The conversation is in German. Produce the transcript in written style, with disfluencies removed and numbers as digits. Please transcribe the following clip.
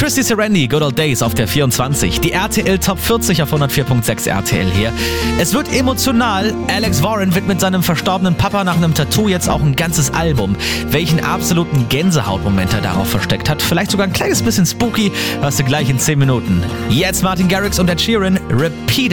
Christy Serendi, Good Old Days auf der 24. Die RTL Top 40 auf 104.6 RTL hier. Es wird emotional. Alex Warren widmet seinem verstorbenen Papa nach einem Tattoo jetzt auch ein ganzes Album. Welchen absoluten Gänsehautmoment er darauf versteckt hat. Vielleicht sogar ein kleines bisschen spooky. Hörst du gleich in 10 Minuten. Jetzt Martin Garrix und Ed Sheeran. Repeat.